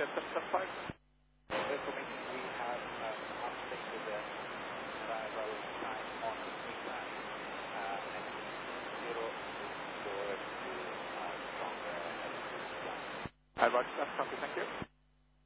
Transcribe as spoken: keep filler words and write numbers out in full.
seven seven five. Information we have uh, update with the arrival time on the time uh, and zero four to uh, from the I got that. Thank you.